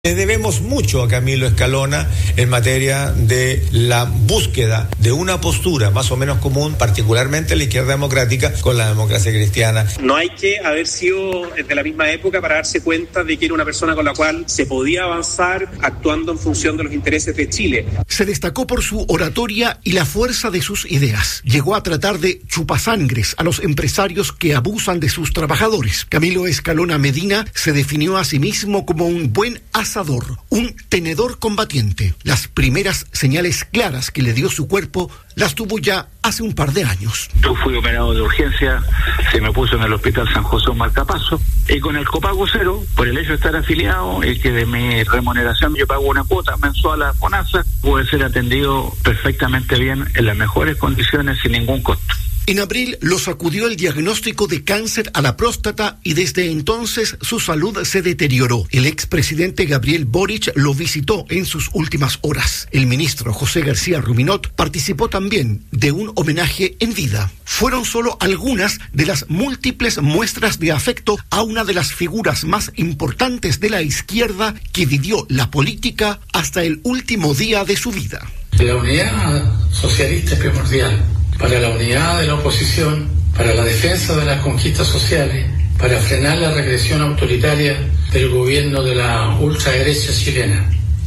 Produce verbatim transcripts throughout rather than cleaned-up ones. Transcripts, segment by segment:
Le debemos mucho a Camilo Escalona en materia de la búsqueda de una postura más o menos común, particularmente en la izquierda democrática, con la democracia cristiana. No hay que haber sido de la misma época para darse cuenta de que era una persona con la cual se podía avanzar actuando en función de los intereses de Chile. Se destacó por su oratoria y la fuerza de sus ideas. Llegó a tratar de chupasangres a los empresarios que abusan de sus trabajadores. Camilo Escalona Medina se definió a sí mismo como un buen asador, un tenedor combatiente. Las primeras señales claras que le dio su cuerpo las tuvo ya hace un par de años. Yo fui operado de urgencia, se me puso en el Hospital San José un marcapaso, y con el copago cero, por el hecho de estar afiliado y que de mi remuneración yo pago una cuota mensual a FONASA, pude ser atendido perfectamente bien, en las mejores condiciones, sin ningún costo. En abril lo sacudió el diagnóstico de cáncer a la próstata y desde entonces su salud se deterioró. El expresidente Gabriel Boric lo visitó en sus últimas horas. El ministro José García Ruminot participó también de un homenaje en vida. Fueron solo algunas de las múltiples muestras de afecto a una de las figuras más importantes de la izquierda que vivió la política hasta el último día de su vida. La unidad socialista es primordial. Para la unidad de la oposición, para la defensa de las conquistas sociales, para frenar la regresión autoritaria del gobierno de la ultraderecha chilena.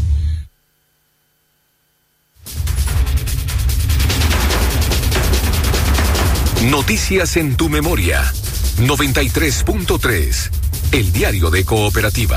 Noticias en tu memoria. noventa y tres punto tres. El diario de Cooperativa.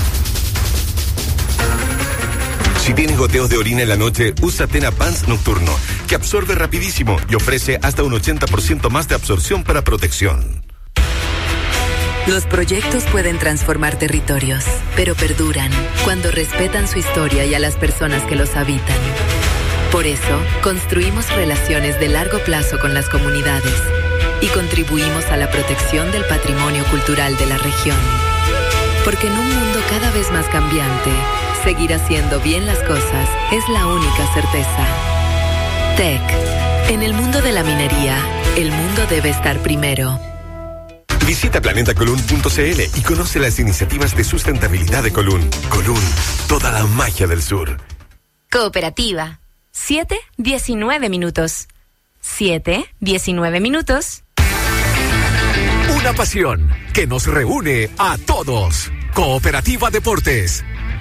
Si tienes goteos de orina en la noche, usa Tena Pants Nocturno, que absorbe rapidísimo y ofrece hasta un ochenta por ciento más de absorción para protección. Los proyectos pueden transformar territorios, pero perduran cuando respetan su historia y a las personas que los habitan. Por eso, construimos relaciones de largo plazo con las comunidades y contribuimos a la protección del patrimonio cultural de la región. Porque en un mundo cada vez más cambiante, seguir haciendo bien las cosas es la única certeza. T E C. En el mundo de la minería, el mundo debe estar primero. Visita planeta colún punto c l y conoce las iniciativas de sustentabilidad de Colún. Colún, toda la magia del sur. Cooperativa. siete diecinueve minutos. siete diecinueve minutos. Una pasión que nos reúne a todos. Cooperativa Deportes.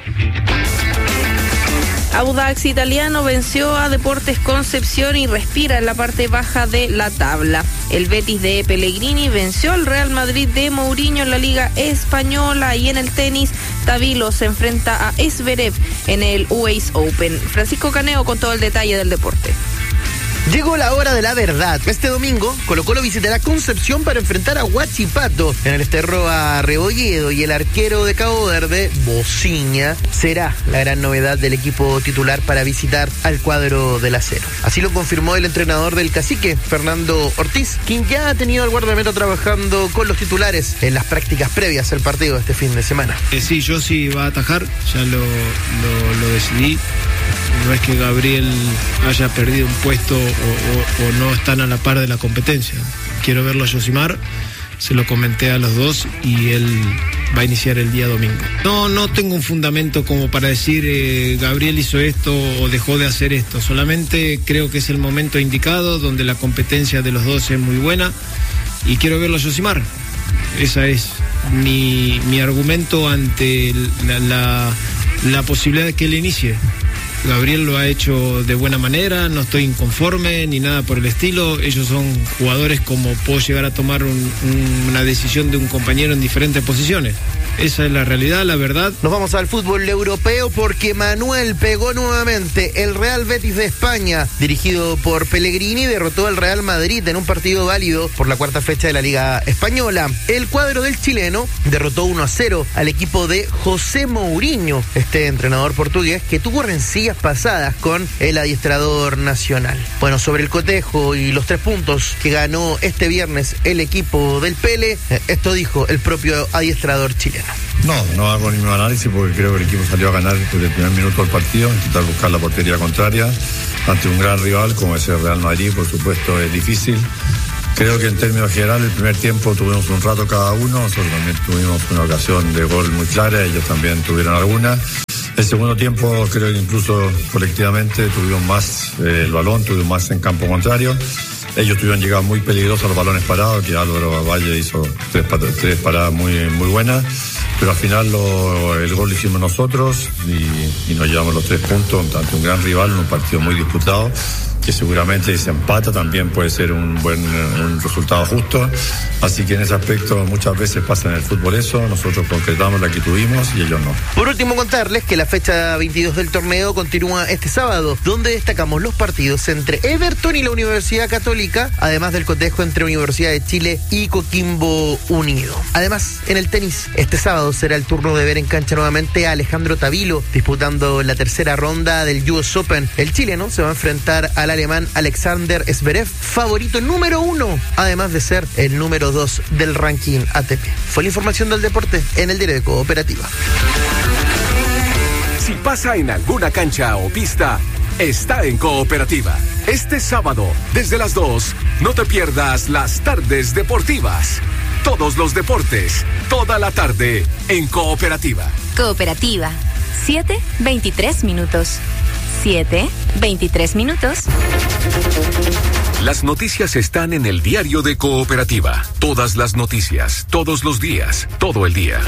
Audax Italiano venció a Deportes Concepción y respira en la parte baja de la tabla. El Betis de Pellegrini venció al Real Madrid de Mourinho en la Liga Española, y en el tenis, Tabilo se enfrenta a Zverev en el U S Open. Francisco Caneo con todo el detalle del deporte. Llegó la hora de la verdad. Este domingo, Colo-Colo visitará Concepción para enfrentar a Huachipato. En el Esterro a Rebolledo, y el arquero de Cabo Verde, Bociña, será la gran novedad del equipo titular para visitar al cuadro del acero. Así lo confirmó el entrenador del Cacique, Fernando Ortiz, quien ya ha tenido al guardameta trabajando con los titulares en las prácticas previas al partido de este fin de semana. Eh, sí, yo sí va a atajar, ya lo, lo, lo decidí. No es que Gabriel haya perdido un puesto o, o, o no están a la par de la competencia. Quiero verlo a Yosimar, se lo comenté a los dos y él va a iniciar el día domingo. No, no tengo un fundamento como para decir eh, Gabriel hizo esto o dejó de hacer esto. Solamente creo que es el momento indicado donde la competencia de los dos es muy buena y quiero verlo a Yosimar. Esa es mi, mi argumento ante la, la, la posibilidad de que él inicie. Gabriel lo ha hecho de buena manera, no estoy inconforme ni nada por el estilo. Ellos son jugadores como puedo llegar a tomar un, un, una decisión de un compañero en diferentes posiciones. Esa es la realidad, la verdad. Nos vamos al fútbol europeo porque Manuel pegó nuevamente. El Real Betis de España, dirigido por Pellegrini, derrotó al Real Madrid en un partido válido por la cuarta fecha de la Liga Española. El cuadro del chileno derrotó uno a cero al equipo de José Mourinho, este entrenador portugués que tuvo rencillas pasadas con el adiestrador nacional. Bueno, sobre el cotejo y los tres puntos que ganó este viernes el equipo del Pele, esto dijo el propio adiestrador chileno. No, no hago ningún análisis porque creo que el equipo salió a ganar desde el primer minuto del partido, intentar buscar la portería contraria ante un gran rival como es el Real Madrid. Por supuesto es difícil, Creo que en términos generales el primer tiempo tuvimos un rato cada uno, nosotros también tuvimos una ocasión de gol muy clara, ellos también tuvieron alguna. El segundo tiempo creo que incluso colectivamente tuvimos más eh, el balón, tuvimos más en campo contrario. Ellos tuvieron llegado muy peligrosos a los balones parados, que Álvaro Valle hizo tres, tres paradas muy, muy buenas, pero al final lo, el gol lo hicimos nosotros y, y nos llevamos los tres puntos ante un gran rival en un partido muy disputado, que seguramente si se empata también puede ser un buen un resultado justo. Así que en ese aspecto muchas veces pasa en el fútbol eso, nosotros concretamos la que tuvimos y ellos no. Por último, contarles que la fecha veintidós del torneo continúa este sábado, donde destacamos los partidos entre Everton y la Universidad Católica, además del cotejo entre Universidad de Chile y Coquimbo Unido. Además, en el tenis, este sábado será el turno de ver en cancha nuevamente a Alejandro Tavilo, disputando la tercera ronda del U S Open. El chileno se va a enfrentar al alemán Alexander Zverev, favorito número uno, además de ser el número dos del ranking A T P. Fue la información del deporte en el diario de Cooperativa. Si pasa en alguna cancha o pista, está en Cooperativa. Este sábado, desde las dos, no te pierdas las tardes deportivas. Todos los deportes, toda la tarde, en Cooperativa. Cooperativa, siete veintitrés minutos. siete veintitrés minutos. Las noticias están en el diario de Cooperativa. Todas las noticias, todos los días, todo el día.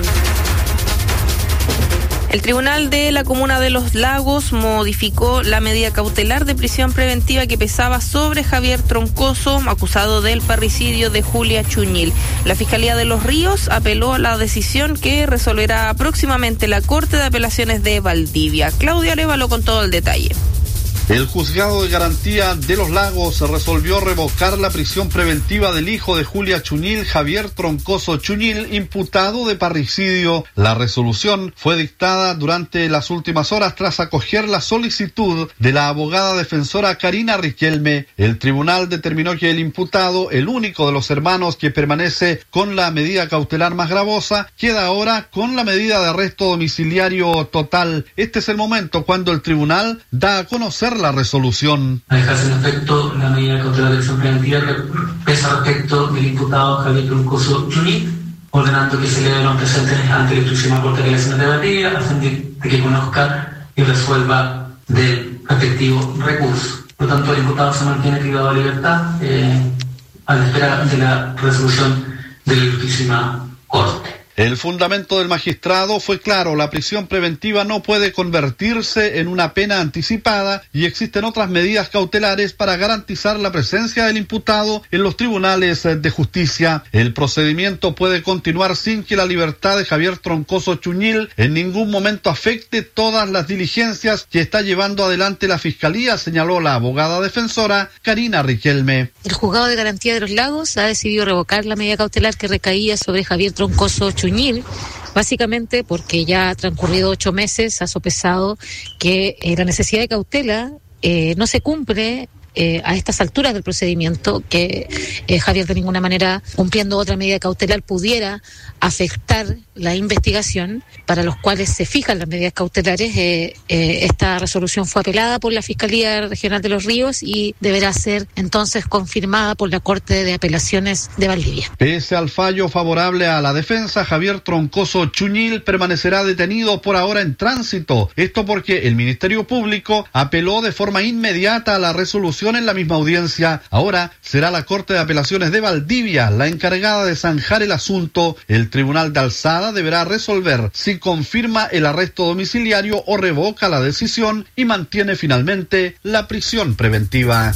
El Tribunal de la Comuna de Los Lagos modificó la medida cautelar de prisión preventiva que pesaba sobre Javier Troncoso, acusado del parricidio de Julia Chuñil. La Fiscalía de Los Ríos apeló a la decisión que resolverá próximamente la Corte de Apelaciones de Valdivia. Claudia Arévalo con todo el detalle. El Juzgado de Garantía de Los Lagos resolvió revocar la prisión preventiva del hijo de Julia Chuñil, Javier Troncoso Chuñil, imputado de parricidio. La resolución fue dictada durante las últimas horas tras acoger la solicitud de la abogada defensora Karina Riquelme. El tribunal determinó que el imputado, el único de los hermanos que permanece con la medida cautelar más gravosa, queda ahora con la medida de arresto domiciliario total. Este es el momento cuando el tribunal da a conocer la resolución. A dejarse en efecto la medida cautelar de prisión preventiva que pesa respecto del imputado Javier Troncoso Chuñil, ordenando que se le den los presentes ante la instrucción Corte de Apelaciones de Valdivia a fin de que conozca y resuelva del respectivo recurso. Por lo tanto, el imputado se mantiene privado de libertad eh, a la espera de la resolución de la Ilustrísima Corte. El fundamento del magistrado fue claro: la prisión preventiva no puede convertirse en una pena anticipada y existen otras medidas cautelares para garantizar la presencia del imputado en los tribunales de justicia. El procedimiento puede continuar sin que la libertad de Javier Troncoso Chuñil en ningún momento afecte todas las diligencias que está llevando adelante la Fiscalía, señaló la abogada defensora Karina Riquelme. El Juzgado de Garantía de Los Lagos ha decidido revocar la medida cautelar que recaía sobre Javier Troncoso Chuñil, básicamente porque ya ha transcurrido ocho meses, ha sopesado que eh, la necesidad de cautela eh, no se cumple eh, a estas alturas del procedimiento, que eh, Javier de ninguna manera, cumpliendo otra medida cautelar, pudiera afectar la investigación para los cuales se fijan las medidas cautelares. Eh, eh, esta resolución fue apelada por la Fiscalía Regional de Los Ríos y deberá ser entonces confirmada por la Corte de Apelaciones de Valdivia. Pese al fallo favorable a la defensa, Javier Troncoso Chuñil permanecerá detenido por ahora en tránsito. Esto porque el Ministerio Público apeló de forma inmediata a la resolución en la misma audiencia. Ahora será la Corte de Apelaciones de Valdivia la encargada de zanjar el asunto. El Tribunal de Alzada deberá resolver si confirma el arresto domiciliario o revoca la decisión y mantiene finalmente la prisión preventiva.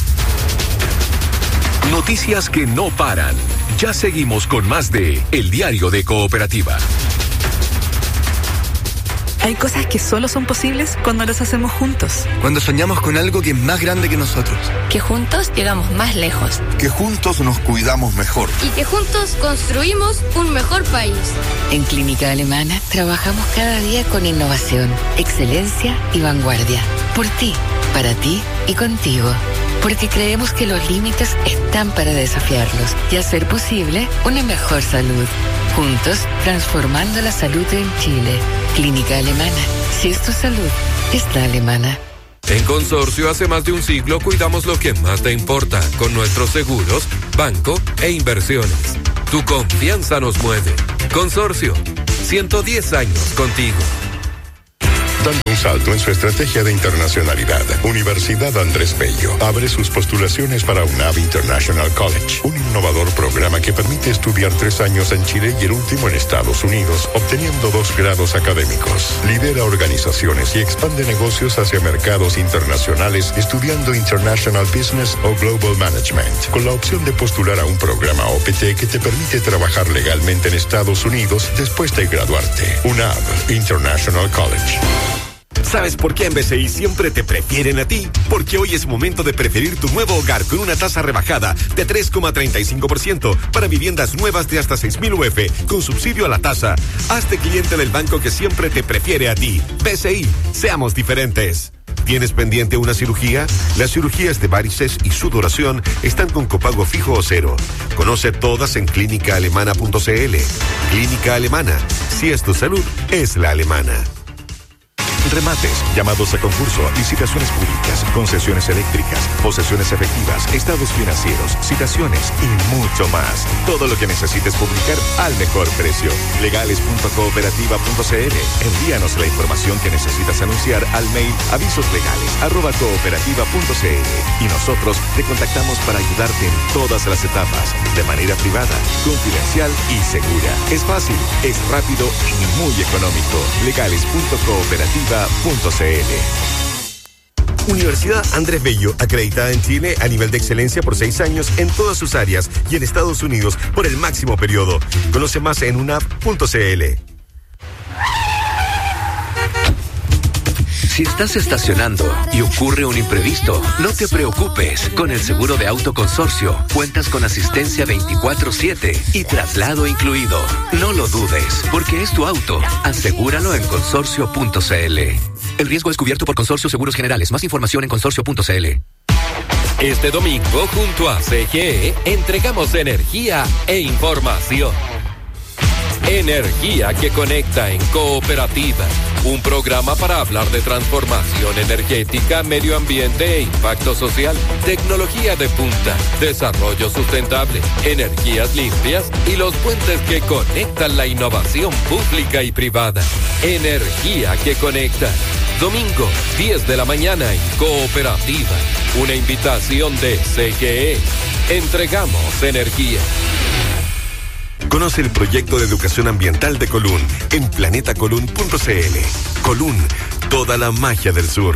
Noticias que no paran. Ya seguimos con más de El Diario de Cooperativa. Hay cosas que solo son posibles cuando las hacemos juntos. Cuando soñamos con algo que es más grande que nosotros. Que juntos llegamos más lejos. Que juntos nos cuidamos mejor. Y que juntos construimos un mejor país. En Clínica Alemana trabajamos cada día con innovación, excelencia y vanguardia. Por ti, para ti y contigo. Porque creemos que los límites están para desafiarlos y hacer posible una mejor salud. Juntos, transformando la salud en Chile. Clínica Alemana. Si es tu salud, es la alemana. En Consorcio, hace más de un siglo cuidamos lo que más te importa con nuestros seguros, banco e inversiones. Tu confianza nos mueve. Consorcio, ciento diez años contigo. Dando un salto en su estrategia de internacionalidad, Universidad Andrés Bello abre sus postulaciones para UNAV International College, un innovador programa que permite estudiar tres años en Chile y el último en Estados Unidos, obteniendo dos grados académicos. Lidera organizaciones y expande negocios hacia mercados internacionales estudiando International Business o Global Management, con la opción de postular a un programa O P T que te permite trabajar legalmente en Estados Unidos después de graduarte. UNAV International College. ¿Sabes por qué en B C I siempre te prefieren a ti? Porque hoy es momento de preferir tu nuevo hogar con una tasa rebajada de tres coma treinta y cinco por ciento para viviendas nuevas de hasta seis mil U F con subsidio a la tasa. Hazte cliente del banco que siempre te prefiere a ti. B C I, seamos diferentes. ¿Tienes pendiente una cirugía? Las cirugías de varices y sudoración están con copago fijo o cero. Conoce todas en clínica alemana punto c l. Clínica Alemana. Si es tu salud, es la alemana. Remates, llamados a concurso, licitaciones públicas, concesiones eléctricas, posesiones efectivas, estados financieros, citaciones y mucho más. Todo lo que necesites publicar al mejor precio. legales punto cooperativa punto c l. Envíanos la información que necesitas anunciar al mail avisoslegales arroba cooperativa punto c l y nosotros te contactamos para ayudarte en todas las etapas, de manera privada, confidencial y segura. Es fácil, es rápido y muy económico. legales punto cooperativa punto c l. Universidad Andrés Bello, acreditada en Chile a nivel de excelencia por seis años en todas sus áreas y en Estados Unidos por el máximo periodo. Conoce más en unav punto c l. Si estás estacionando y ocurre un imprevisto, no te preocupes. Con el seguro de auto Consorcio, cuentas con asistencia veinticuatro siete y traslado incluido. No lo dudes, porque es tu auto. Asegúralo en consorcio punto c l. El riesgo es cubierto por Consorcio Seguros Generales. Más información en consorcio punto c l. Este domingo, junto a C G E, entregamos energía e información. Energía que conecta en Cooperativa. Un programa para hablar de transformación energética, medio ambiente e impacto social, tecnología de punta, desarrollo sustentable, energías limpias y los puentes que conectan la innovación pública y privada. Energía que conecta. Domingo, diez de la mañana en Cooperativa. Una invitación de C G E. Entregamos energía. Conoce el proyecto de educación ambiental de Colún en planeta colún punto c l. Colún, toda la magia del sur.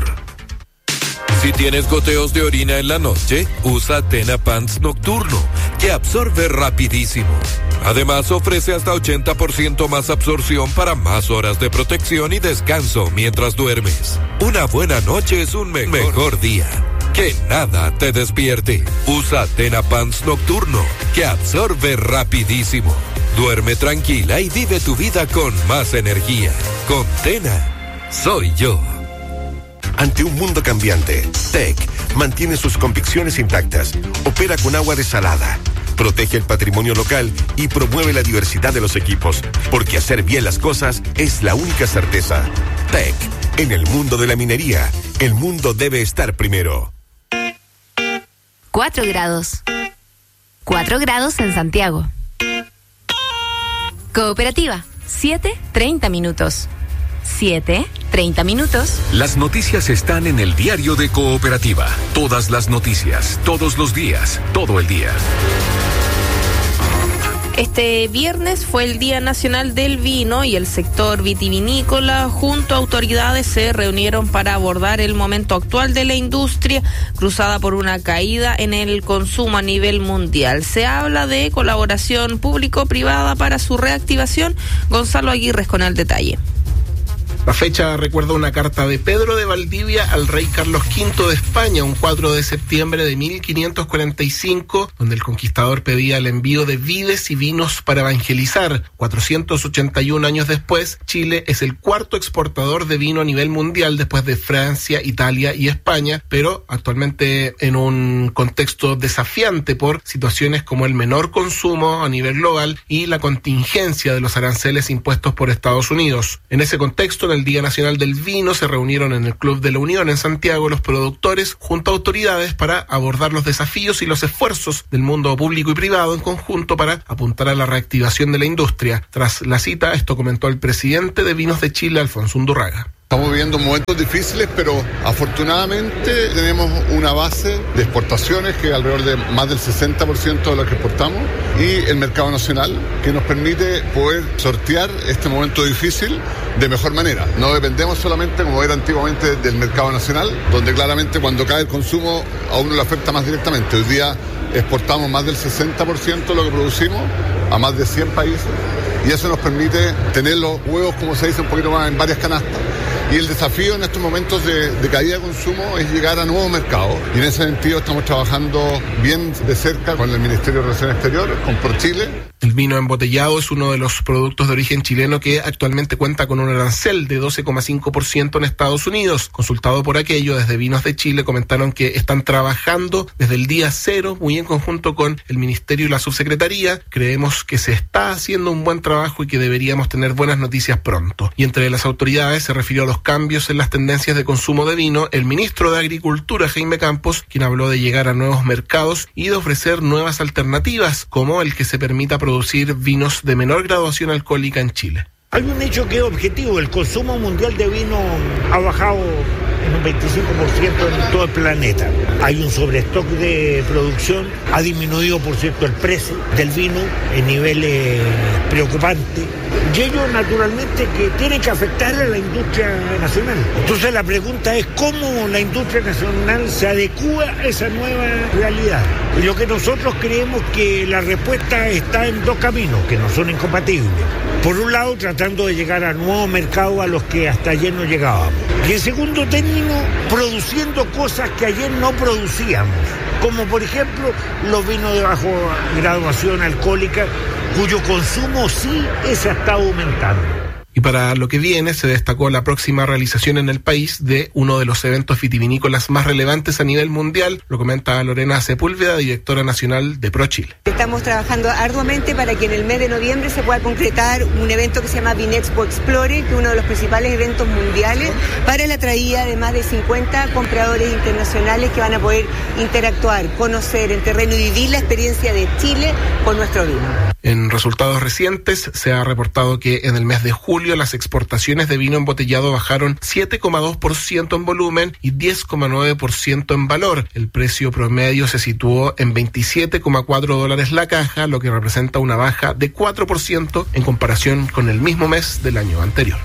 Si tienes goteos de orina en la noche, usa Tena Pants Nocturno, que absorbe rapidísimo. Además, ofrece hasta ochenta por ciento más absorción para más horas de protección y descanso mientras duermes. Una buena noche es un mejor, mejor día. Que nada te despierte. Usa Tena Pants Nocturno, que absorbe rapidísimo. Duerme tranquila y vive tu vida con más energía. Con Tena, soy yo. Ante un mundo cambiante, T E C mantiene sus convicciones intactas, opera con agua desalada, protege el patrimonio local y promueve la diversidad de los equipos, porque hacer bien las cosas es la única certeza. T E C, en el mundo de la minería, el mundo debe estar primero. Cuatro grados. Cuatro grados en Santiago. Cooperativa, siete, treinta minutos. Siete, treinta minutos. Las noticias están en el diario de Cooperativa. Todas las noticias, todos los días, todo el día. Este viernes fue el Día Nacional del Vino y el sector vitivinícola junto a autoridades se reunieron para abordar el momento actual de la industria cruzada por una caída en el consumo a nivel mundial. Se habla de colaboración público-privada para su reactivación. Gonzalo Aguirre con el detalle. La fecha recuerda una carta de Pedro de Valdivia al rey Carlos quinto de España, un cuatro de septiembre de mil quinientos cuarenta y cinco, donde el conquistador pedía el envío de vides y vinos para evangelizar. cuatrocientos ochenta y un años después, Chile es el cuarto exportador de vino a nivel mundial después de Francia, Italia y España, pero actualmente en un contexto desafiante por situaciones como el menor consumo a nivel global y la contingencia de los aranceles impuestos por Estados Unidos. En ese contexto, en el Día Nacional del Vino, se reunieron en el Club de la Unión en Santiago los productores junto a autoridades para abordar los desafíos y los esfuerzos del mundo público y privado en conjunto para apuntar a la reactivación de la industria. Tras la cita, esto comentó el presidente de Vinos de Chile, Alfonso Undurraga. Estamos viviendo momentos difíciles, pero afortunadamente tenemos una base de exportaciones que es alrededor de más del sesenta por ciento de lo que exportamos y el mercado nacional que nos permite poder sortear este momento difícil de mejor manera. No dependemos solamente, como era antiguamente, del mercado nacional, donde claramente cuando cae el consumo a uno le afecta más directamente. Hoy día exportamos más del sesenta por ciento de lo que producimos a más de cien países y eso nos permite tener los huevos, como se dice, un poquito más en varias canastas. Y el desafío en estos momentos de, de caída de consumo es llegar a nuevos mercados. Y en ese sentido estamos trabajando bien de cerca con el Ministerio de Relaciones Exteriores, con ProChile. El vino embotellado es uno de los productos de origen chileno que actualmente cuenta con un arancel de doce coma cinco por ciento en Estados Unidos. Consultado por aquello, desde Vinos de Chile comentaron que están trabajando desde el día cero, muy en conjunto con el Ministerio y la Subsecretaría. Creemos que se está haciendo un buen trabajo y que deberíamos tener buenas noticias pronto. Y entre las autoridades se refirió a los cambios en las tendencias de consumo de vino el ministro de Agricultura, Jaime Campos, quien habló de llegar a nuevos mercados y de ofrecer nuevas alternativas, como el que se permita producir vinos de menor graduación alcohólica en Chile. Hay un hecho que es objetivo: el consumo mundial de vino ha bajado en un veinticinco por ciento en todo el planeta. Hay un sobrestock de producción, ha disminuido, por cierto, el precio del vino en niveles preocupantes. Y ello, naturalmente, que tiene que afectar a la industria nacional. Entonces la pregunta es cómo la industria nacional se adecúa a esa nueva realidad. Y lo que nosotros creemos que la respuesta está en dos caminos, que no son incompatibles. Por un lado, tratando de llegar a nuevos mercados a los que hasta ayer no llegábamos. Y en segundo término, produciendo cosas que ayer no producíamos, como por ejemplo los vinos de bajo graduación alcohólica, cuyo consumo sí se ha estado aumentando. Y para lo que viene, se destacó la próxima realización en el país de uno de los eventos vitivinícolas más relevantes a nivel mundial. Lo comenta Lorena Sepúlveda, directora nacional de ProChile. Estamos trabajando arduamente para que en el mes de noviembre se pueda concretar un evento que se llama Vinexpo Explore, que es uno de los principales eventos mundiales para la traída de más de cincuenta compradores internacionales que van a poder interactuar, conocer el terreno y vivir la experiencia de Chile con nuestro vino. En resultados recientes se ha reportado que en el mes de julio las exportaciones de vino embotellado bajaron siete coma dos por ciento en volumen y diez coma nueve por ciento en valor. El precio promedio se situó en veintisiete coma cuatro dólares la caja, lo que representa una baja de cuatro por ciento en comparación con el mismo mes del año anterior.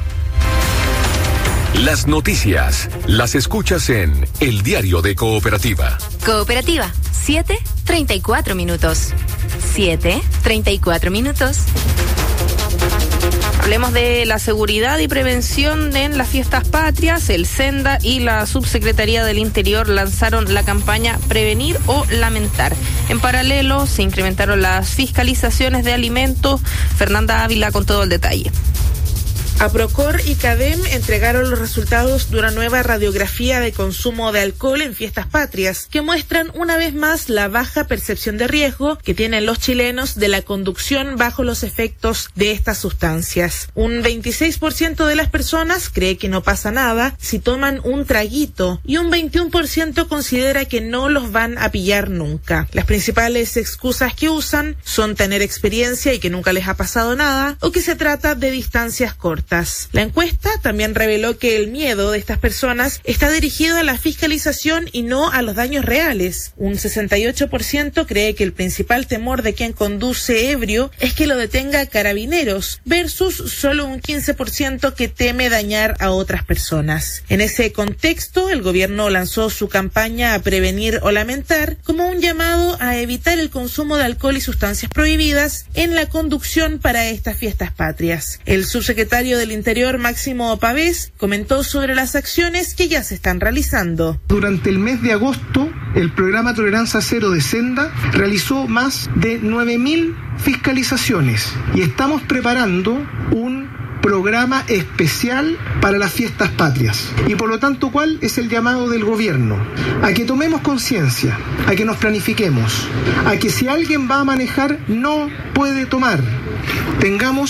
Las noticias las escuchas en El Diario de Cooperativa. Cooperativa, siete treinta y cuatro minutos. siete treinta y cuatro minutos. Hablemos de la seguridad y prevención en las fiestas patrias. El Senda y la Subsecretaría del Interior lanzaron la campaña Prevenir o Lamentar. En paralelo, se incrementaron las fiscalizaciones de alimentos. Fernanda Ávila con todo el detalle. APROCOR y CADEM entregaron los resultados de una nueva radiografía de consumo de alcohol en fiestas patrias, que muestran una vez más la baja percepción de riesgo que tienen los chilenos de la conducción bajo los efectos de estas sustancias. Un veintiséis por ciento de las personas cree que no pasa nada si toman un traguito y un veintiuno por ciento considera que no los van a pillar nunca. Las principales excusas que usan son tener experiencia y que nunca les ha pasado nada, o que se trata de distancias cortas. La encuesta también reveló que el miedo de estas personas está dirigido a la fiscalización y no a los daños reales. Un sesenta y ocho por ciento cree que el principal temor de quien conduce ebrio es que lo detenga Carabineros, versus solo un quince por ciento que teme dañar a otras personas. En ese contexto, el gobierno lanzó su campaña a Prevenir o Lamentar como un llamado a evitar el consumo de alcohol y sustancias prohibidas en la conducción para estas fiestas patrias. El subsecretario del Interior, Máximo Pavés, comentó sobre las acciones que ya se están realizando. Durante el mes de agosto, el programa Tolerancia Cero de Senda realizó más de nueve mil fiscalizaciones y estamos preparando un programa especial para las fiestas patrias. Y por lo tanto, ¿cuál es el llamado del gobierno? A que tomemos conciencia, a que nos planifiquemos, a que si alguien va a manejar, no puede tomar. Tengamos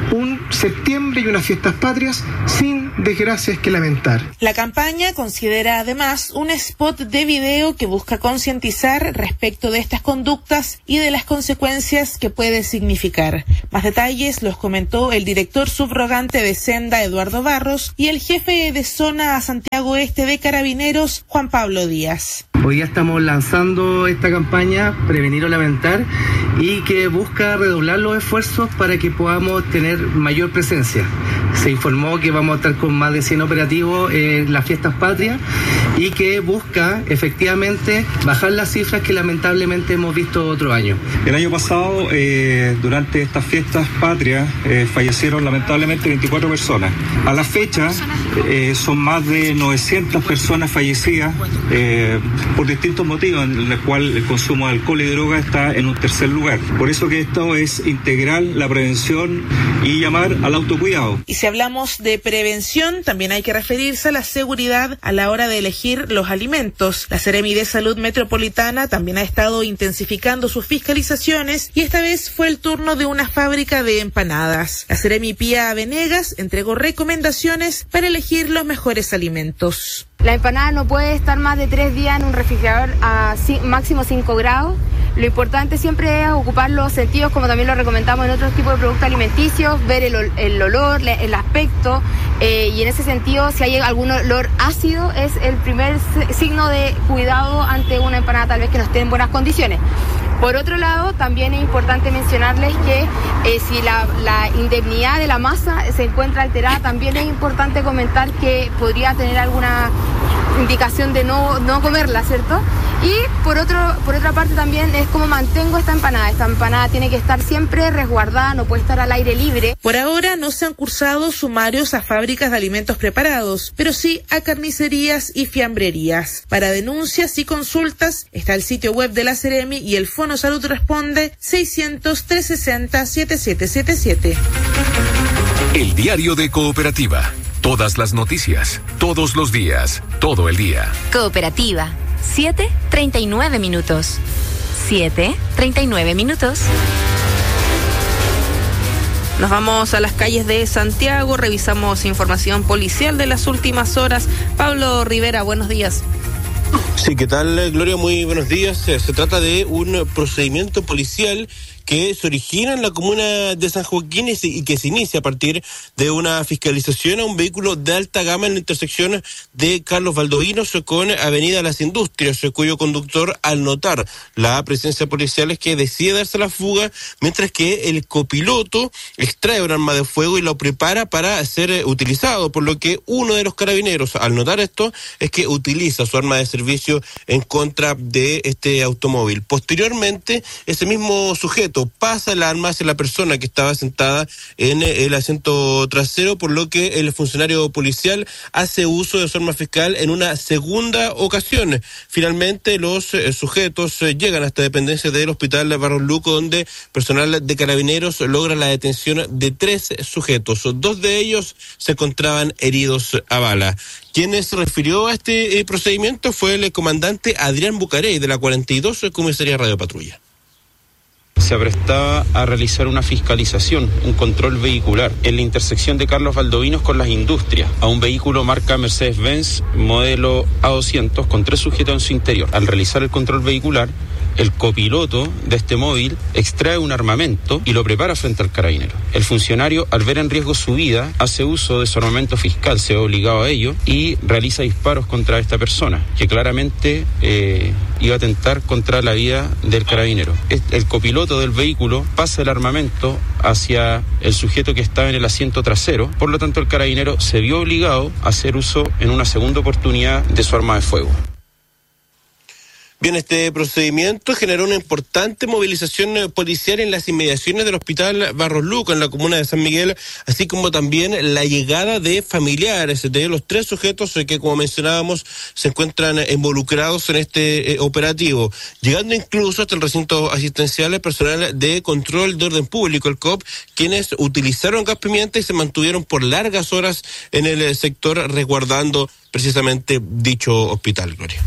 un septiembre y unas fiestas patrias sin desgracias que lamentar. La campaña considera además un spot de video que busca concientizar respecto de estas conductas y de las consecuencias que puede significar. Más detalles los comentó el director subrogante de Senda, Eduardo Barros, y el jefe de zona Santiago Este de Carabineros, Juan Pablo Díaz. Hoy día estamos lanzando esta campaña Prevenir o Lamentar, y que busca redoblar los esfuerzos para que podamos tener mayor presencia. Se informó que vamos a estar con más de cien operativos en las fiestas patrias y que busca efectivamente bajar las cifras que lamentablemente hemos visto otro año. El año pasado, eh, durante estas fiestas patrias, eh, fallecieron lamentablemente veinticuatro personas. A la fecha, eh, son más de novecientas personas fallecidas eh, por distintos motivos, en los cuales el consumo de alcohol y droga está en un tercer lugar. Por eso que esto es integral, la prevención y llamar al autocuidado. Y si hablamos de prevención, también hay que referirse a la seguridad a la hora de elegir los alimentos. La Seremi de Salud Metropolitana también ha estado intensificando sus fiscalizaciones y esta vez fue el turno de una fábrica de empanadas. La Seremi Pía Venegas entregó recomendaciones para elegir los mejores alimentos. La empanada no puede estar más de tres días en un refrigerador a máximo cinco grados. Lo importante siempre es ocupar los sentidos, como también lo recomendamos en otros tipos de productos alimenticios, ver el, el olor, el aspecto, eh, y en ese sentido, si hay algún olor ácido, es el primer signo de cuidado ante una empanada tal vez que no esté en buenas condiciones. Por otro lado, también es importante mencionarles que eh, si la, la indemnidad de la masa se encuentra alterada, también es importante comentar que podría tener alguna indicación de no, no comerla, ¿cierto? Y por otro, por otra parte también es cómo mantengo esta empanada. Esta empanada tiene que estar siempre resguardada, no puede estar al aire libre. Por ahora no se han cursado sumarios a fábricas de alimentos preparados, pero sí a carnicerías y fiambrerías. Para denuncias y consultas está el sitio web de la Seremi y el Fono Salud Responde seiscientos, trescientos sesenta, setenta y siete setenta y siete. El diario de Cooperativa. Todas las noticias, todos los días, todo el día. Cooperativa. siete treinta y nueve minutos. siete treinta y nueve minutos. Nos vamos a las calles de Santiago, revisamos información policial de las últimas horas. Pablo Rivera, buenos días. Sí, ¿qué tal, Gloria? Muy buenos días. Se trata de un procedimiento policial que se origina en la comuna de San Joaquín y que se inicia a partir de una fiscalización a un vehículo de alta gama en la intersección de Carlos Valdovinos con Avenida Las Industrias, cuyo conductor, al notar la presencia policial, es que decide darse la fuga, mientras que el copiloto extrae un arma de fuego y lo prepara para ser utilizado, por lo que uno de los carabineros, al notar esto, es que utiliza su arma de servicio en contra de este automóvil. Posteriormente, ese mismo sujeto pasa el arma hacia la persona que estaba sentada en el asiento trasero, por lo que el funcionario policial hace uso de su arma fiscal en una segunda ocasión. Finalmente, los eh, sujetos eh, llegan hasta dependencias del Hospital Barros Luco, donde personal de Carabineros logra la detención de tres sujetos. Dos de ellos se encontraban heridos a bala. Quien se refirió a este eh, procedimiento fue el comandante Adrián Bucarey, de la cuarenta y dos Comisaría Radio Patrulla. Se aprestaba a realizar una fiscalización, un control vehicular en la intersección de Carlos Valdovinos con Las Industrias, a un vehículo marca Mercedes-Benz modelo A doscientos con tres sujetos en su interior. Al realizar el control vehicular, el copiloto de este móvil extrae un armamento y lo prepara frente al carabinero. El funcionario, al ver en riesgo su vida, hace uso de su armamento fiscal, se ve obligado a ello, y realiza disparos contra esta persona, que claramente eh, iba a atentar contra la vida del carabinero. El copiloto del vehículo pasa el armamento hacia el sujeto que estaba en el asiento trasero, por lo tanto el carabinero se vio obligado a hacer uso en una segunda oportunidad de su arma de fuego. Bien, este procedimiento generó una importante movilización policial en las inmediaciones del Hospital Barros Luco, en la comuna de San Miguel, así como también la llegada de familiares de los tres sujetos que, como mencionábamos, se encuentran involucrados en este eh, operativo, llegando incluso hasta el recinto asistencial el personal de control de orden público, el C O P, quienes utilizaron gas pimienta y se mantuvieron por largas horas en el sector resguardando precisamente dicho hospital, Gloria.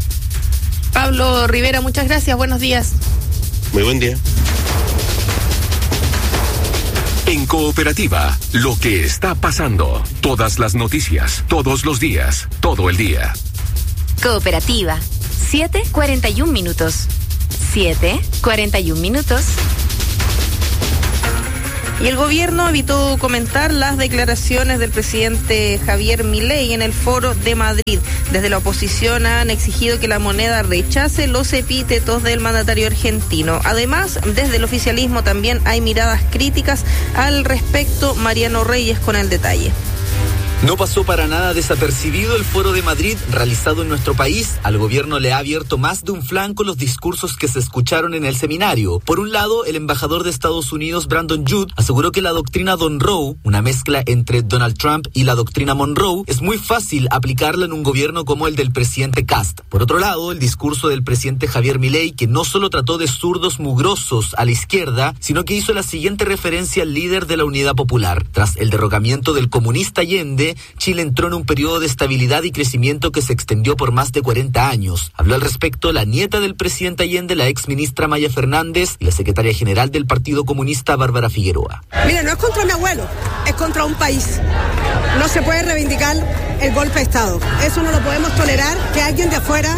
Pablo Rivera, muchas gracias, buenos días. Muy buen día. En Cooperativa, lo que está pasando. Todas las noticias, todos los días, todo el día. Cooperativa, siete cuarenta y un minutos. siete cuarenta y un minutos. Y el gobierno evitó comentar las declaraciones del presidente Javier Milei en el Foro de Madrid. Desde la oposición han exigido que la moneda rechace los epítetos del mandatario argentino. Además, desde el oficialismo también hay miradas críticas al respecto. Mariano Reyes con el detalle. No pasó para nada desapercibido el Foro de Madrid realizado en nuestro país. Al gobierno le ha abierto más de un flanco los discursos que se escucharon en el seminario. Por un lado, el embajador de Estados Unidos, Brandon Judd, aseguró que la doctrina Monroe, una mezcla entre Donald Trump y la doctrina Monroe, es muy fácil aplicarla en un gobierno como el del presidente Kast. Por otro lado, el discurso del presidente Javier Milei, que no solo trató de zurdos mugrosos a la izquierda, sino que hizo la siguiente referencia al líder de la Unidad Popular. Tras el derrocamiento del comunista Allende, Chile entró en un periodo de estabilidad y crecimiento que se extendió por más de cuarenta años. Habló al respecto la nieta del presidente Allende, la ex ministra Maya Fernández, y la secretaria general del Partido Comunista, Bárbara Figueroa. Mira, no es contra mi abuelo, es contra un país. No se puede reivindicar el golpe de Estado. Eso no lo podemos tolerar, que alguien de afuera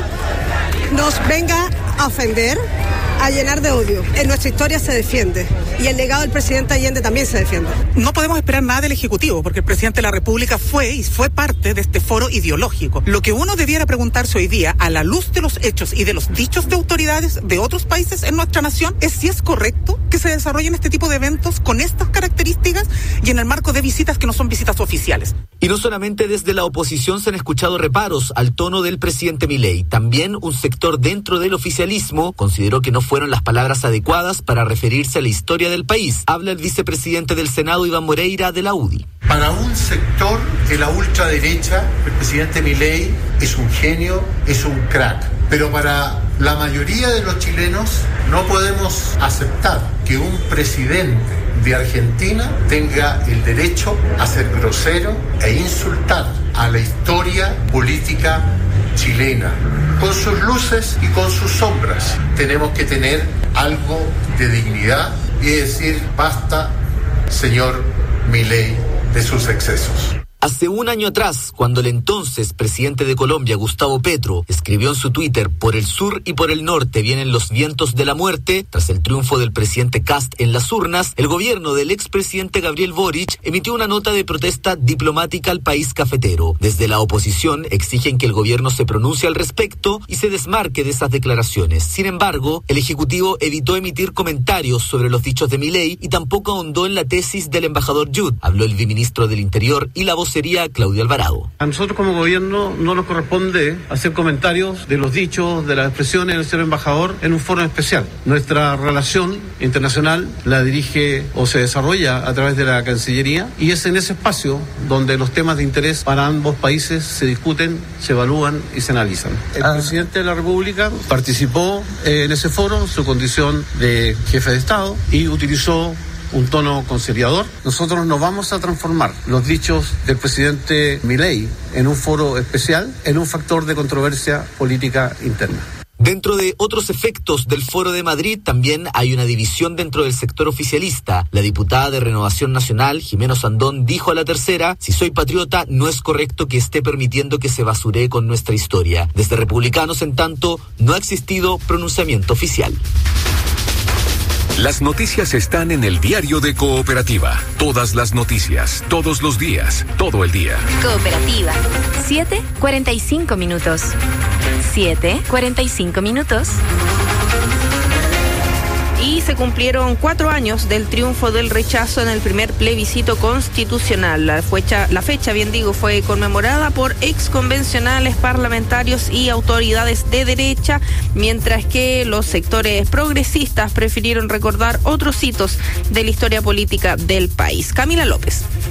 nos venga a ofender, a llenar de odio. En nuestra historia se defiende y el legado del presidente Allende también se defiende. No podemos esperar nada del Ejecutivo porque el presidente de la República fue y fue parte de este foro ideológico. Lo que uno debiera preguntarse hoy día, a la luz de los hechos y de los dichos de autoridades de otros países en nuestra nación, es si es correcto que se desarrollen este tipo de eventos con estas características y en el marco de visitas que no son visitas oficiales. Y no solamente desde la oposición se han escuchado reparos al tono del presidente Milei. También un sector dentro del oficialismo consideró que no fueron las palabras adecuadas para referirse a la historia del país. Habla el vicepresidente del Senado, Iván Moreira, de la U D I. Para un sector de la ultraderecha, el presidente Milei es un genio, es un crack. Pero para la mayoría de los chilenos no podemos aceptar que un presidente de Argentina tenga el derecho a ser grosero e insultar a la historia política chilena. Con sus luces y con sus sombras tenemos que tener algo de dignidad y decir basta, señor Milei, de sus excesos. Hace un año atrás, cuando el entonces presidente de Colombia, Gustavo Petro, escribió en su Twitter: por el sur y por el norte vienen los vientos de la muerte, tras el triunfo del presidente Kast en las urnas, el gobierno del expresidente Gabriel Boric emitió una nota de protesta diplomática al país cafetero. Desde la oposición exigen que el gobierno se pronuncie al respecto y se desmarque de esas declaraciones. Sin embargo, el Ejecutivo evitó emitir comentarios sobre los dichos de Milei y tampoco ahondó en la tesis del embajador Judd. Habló el viceministro del Interior y la voz sería Claudio Alvarado. A nosotros como gobierno no nos corresponde hacer comentarios de los dichos, de las expresiones del señor embajador en un foro especial. Nuestra relación internacional la dirige o se desarrolla a través de la Cancillería y es en ese espacio donde los temas de interés para ambos países se discuten, se evalúan y se analizan. El ah. presidente de la República participó en ese foro en su condición de jefe de Estado y utilizó un tono conciliador. Nosotros no vamos a transformar los dichos del presidente Milei en un foro especial en un factor de controversia política interna. Dentro de otros efectos del Foro de Madrid también hay una división dentro del sector oficialista. La diputada de Renovación Nacional, Jimena Sandón, dijo a La Tercera: si soy patriota, no es correcto que esté permitiendo que se basuree con nuestra historia. Desde Republicanos, en tanto, no ha existido pronunciamiento oficial. Las noticias están en el diario de Cooperativa. Todas las noticias, todos los días, todo el día. Cooperativa, siete cuarenta y cinco minutos. siete cuarenta y cinco minutos. Y se cumplieron cuatro años del triunfo del rechazo en el primer plebiscito constitucional. La fecha, la fecha, bien digo, fue conmemorada por exconvencionales, parlamentarios y autoridades de derecha, mientras que los sectores progresistas prefirieron recordar otros hitos de la historia política del país. Camila López.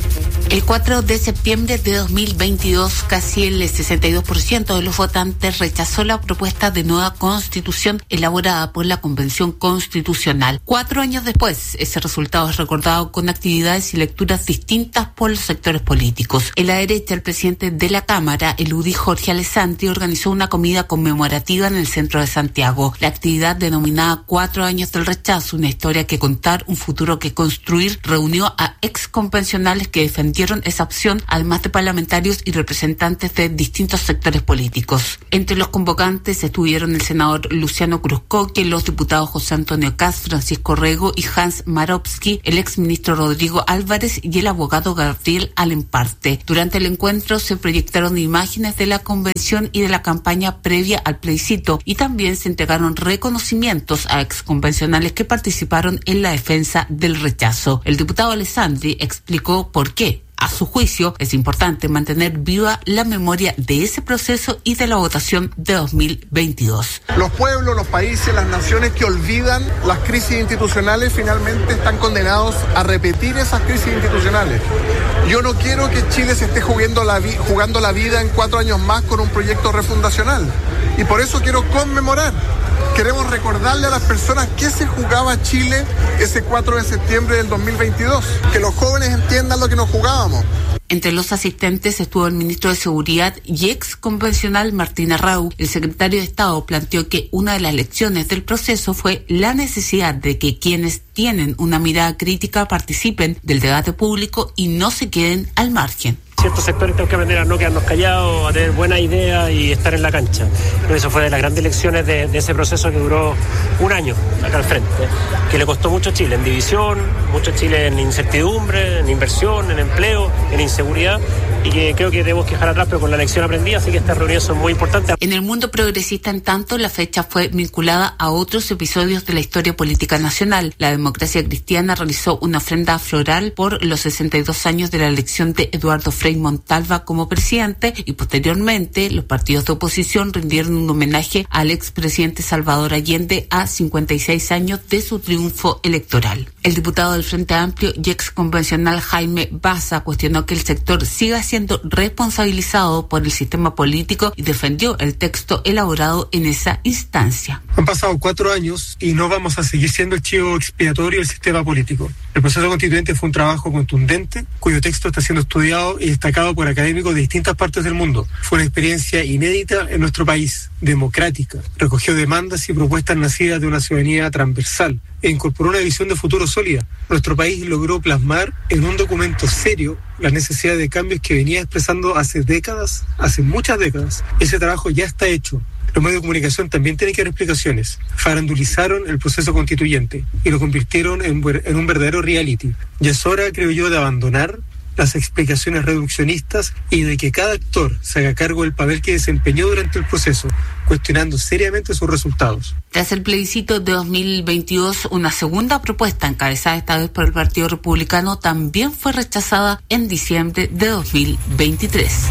El cuatro de septiembre de dos mil veintidós, casi el sesenta y dos por ciento de los votantes rechazó la propuesta de nueva constitución elaborada por la Convención Constitucional. Cuatro años después, ese resultado es recordado con actividades y lecturas distintas por los sectores políticos. En la derecha, el presidente de la Cámara, el U D I Jorge Alessandri, organizó una comida conmemorativa en el centro de Santiago. La actividad, denominada Cuatro años del rechazo, una historia que contar, un futuro que construir, reunió a ex convencionales que defendieron esa opción, además de parlamentarios y representantes de distintos sectores políticos. Entre los convocantes estuvieron el senador Luciano Cruzcoque, los diputados José Antonio Kast, Francisco Rego y Hans Marowski, el exministro Rodrigo Álvarez y el abogado Gabriel Alemparte. Durante el encuentro se proyectaron imágenes de la convención y de la campaña previa al plebiscito, y también se entregaron reconocimientos a exconvencionales que participaron en la defensa del rechazo. El diputado Alessandri explicó por qué, a su juicio, es importante mantener viva la memoria de ese proceso y de la votación de dos mil veintidós. Los pueblos, los países, las naciones que olvidan las crisis institucionales finalmente están condenados a repetir esas crisis institucionales. Yo no quiero que Chile se esté jugando la, vi- jugando la vida en cuatro años más con un proyecto refundacional. Y por eso quiero conmemorar. Queremos recordarle a las personas qué se jugaba Chile ese cuatro de septiembre del dos mil veintidós. Que los jóvenes entiendan lo que nos jugábamos. Entre los asistentes estuvo el ministro de Seguridad y ex convencional Martín Arrau. El secretario de Estado planteó que una de las lecciones del proceso fue la necesidad de que quienes tienen una mirada crítica participen del debate público y no se queden al margen. Ciertos sectores tenemos que aprender a no quedarnos callados, a tener buenas ideas y estar en la cancha. Pero eso fue de las grandes lecciones de, de ese proceso que duró un año acá al frente, que le costó mucho a Chile en división, mucho a Chile en incertidumbre, en inversión, en empleo, en inseguridad, y que creo que debemos dejar atrás, pero con la lección aprendida, así que estas reuniones son muy importantes. En el mundo progresista, en tanto, la fecha fue vinculada a otros episodios de la historia política nacional. La Democracia Cristiana realizó una ofrenda floral por los sesenta y dos años de la elección de Eduardo Frei Montalva como presidente, y posteriormente los partidos de oposición rindieron un homenaje al expresidente Salvador Allende a cincuenta y seis años de su triunfo electoral. El diputado del Frente Amplio y ex convencional Jaime Baza cuestionó que el sector siga siendo responsabilizado por el sistema político y defendió el texto elaborado en esa instancia. Han pasado cuatro años y no vamos a seguir siendo el chivo expiatorio del sistema político. El proceso constituyente fue un trabajo contundente, cuyo texto está siendo estudiado y destacado por académicos de distintas partes del mundo. Fue una experiencia inédita en nuestro país, democrática. Recogió demandas y propuestas nacidas de una ciudadanía transversal e incorporó una visión de futuro sólida. Nuestro país logró plasmar en un documento serio la necesidad de cambios que venía expresando hace décadas, hace muchas décadas. Ese trabajo ya está hecho. Los medios de comunicación también tienen que dar explicaciones. Farandulizaron el proceso constituyente y lo convirtieron en, en un verdadero reality. Ya es hora, creo yo, de abandonar las explicaciones reduccionistas y de que cada actor se haga cargo del papel que desempeñó durante el proceso, cuestionando seriamente sus resultados. Tras el plebiscito de dos mil veintidós, una segunda propuesta, encabezada esta vez por el Partido Republicano, también fue rechazada en diciembre de dos mil veintitrés.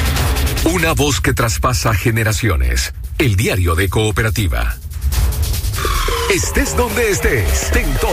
Una voz que traspasa generaciones. El diario de Cooperativa. Estés donde estés, ten todo